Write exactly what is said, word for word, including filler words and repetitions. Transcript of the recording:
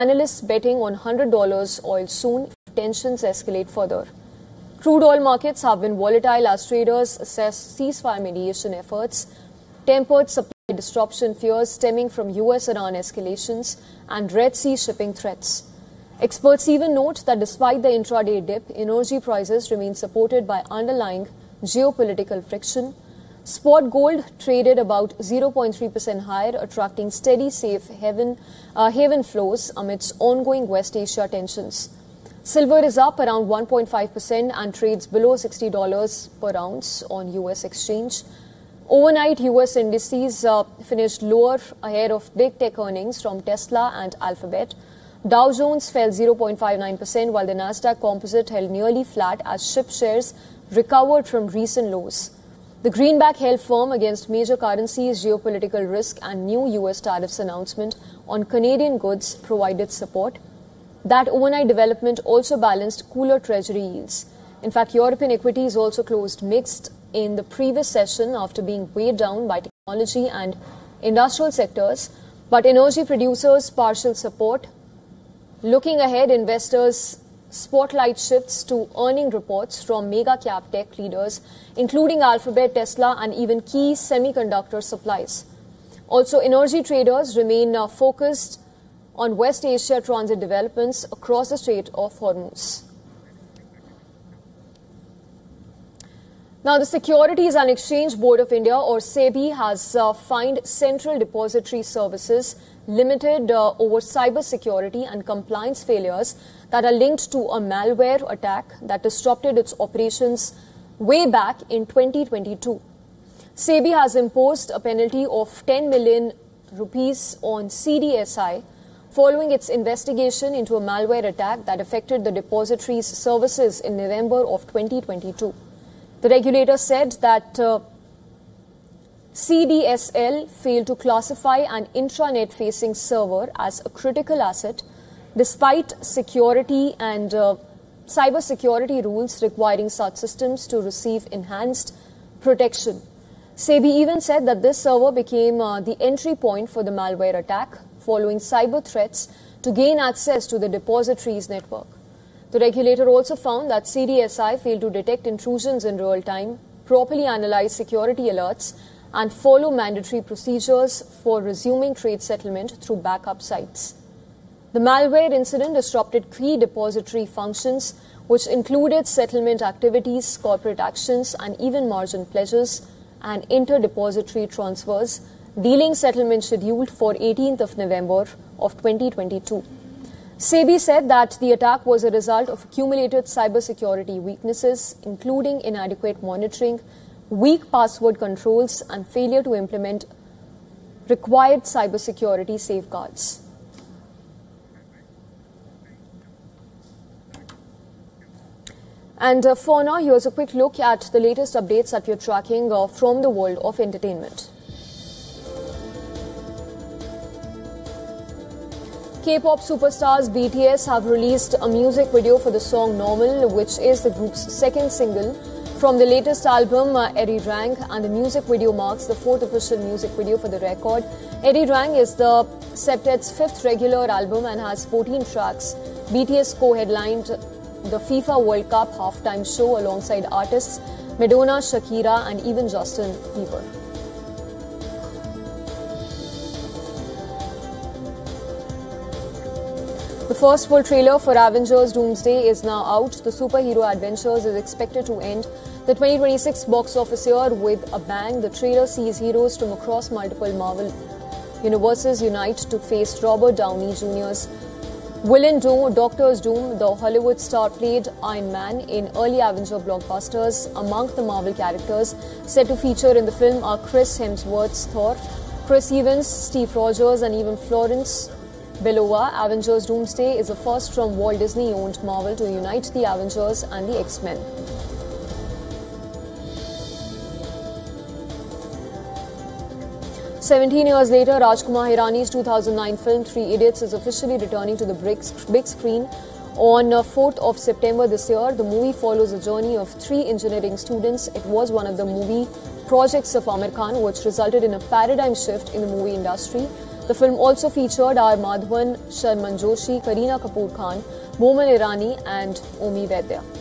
Analysts betting on one hundred dollars oil soon if tensions escalate further. Crude oil markets have been volatile as traders assess ceasefire mediation efforts, tempered supply disruption fears stemming from U S Iran escalations, and Red Sea shipping threats. Experts even note that despite the intraday dip, energy prices remain supported by underlying geopolitical friction. Spot gold traded about zero point three percent higher, attracting steady safe haven, uh, haven flows amidst ongoing West Asia tensions. Silver is up around one point five percent and trades below sixty dollars per ounce on U S exchange. Overnight, U S indices uh, finished lower ahead of big tech earnings from Tesla and Alphabet. Dow Jones fell zero point five nine percent while the Nasdaq Composite held nearly flat as ship shares recovered from recent lows. The greenback held firm against major currencies, geopolitical risk and new U S tariffs announcement on Canadian goods provided support. That overnight development also balanced cooler treasury yields. In fact, European equities also closed mixed in the previous session after being weighed down by technology and industrial sectors, but energy producers partial support. Looking ahead, investors spotlight shifts to earning reports from mega cap tech leaders, including Alphabet, Tesla, and even key semiconductor supplies. Also, energy traders remain uh, focused on West Asia transit developments across the Strait of Hormuz. Now, the Securities and Exchange Board of India, or SEBI, has uh, fined Central Depository Services Limited uh, over cyber security and compliance failures that are linked to a malware attack that disrupted its operations way back in twenty twenty-two. SEBI has imposed a penalty of ten million rupees on C D S I following its investigation into a malware attack that affected the depository's services in November of twenty twenty-two. The regulator said that uh, C D S L failed to classify an intranet-facing server as a critical asset despite security and uh, cyber security rules requiring such systems to receive enhanced protection. SEBI even said that this server became uh, the entry point for the malware attack following cyber threats to gain access to the depository's network. The regulator also found that C D S I failed to detect intrusions in real time, properly analyze security alerts, and follow mandatory procedures for resuming trade settlement through backup sites. The malware incident disrupted key depository functions, which included settlement activities, corporate actions, and even margin pledges and inter-depository transfers, dealing settlement scheduled for eighteenth of November of twenty twenty-two. SEBI said that the attack was a result of accumulated cybersecurity weaknesses, including inadequate monitoring, weak password controls, and failure to implement required cybersecurity safeguards. And uh, for now, here's a quick look at the latest updates that we're tracking uh, from the world of entertainment. K-pop superstars B T S have released a music video for the song Normal, which is the group's second single from the latest album, uh, Eddie Rang, and the music video marks the fourth official music video for the record. Eddie Rang is the septet's fifth regular album and has fourteen tracks. B T S co-headlined the FIFA World Cup halftime show alongside artists Madonna, Shakira, and even Justin Bieber. The first full trailer for Avengers Doomsday is now out. The superhero adventures is expected to end the twenty twenty-six box office year with a bang. The trailer sees heroes from across multiple Marvel universes unite to face Robert Downey Junior's villain Doom, Doctor Doom. The Hollywood star played Iron Man in early Avenger blockbusters. Among the Marvel characters set to feature in the film are Chris Hemsworth's Thor, Chris Evans, Steve Rogers, and even Florence Belova. Avengers Doomsday is the first from Walt Disney-owned Marvel to unite the Avengers and the X-Men. Seventeen years later, Rajkumar Hirani's two thousand nine film Three Idiots is officially returning to the big screen on fourth of September this year. The movie follows the journey of three engineering students. It was one of the movie projects of Aamir Khan, which resulted in a paradigm shift in the movie industry. The film also featured R. Madhavan, Sharman Joshi, Kareena Kapoor Khan, Boman Irani and Omi Vaidya.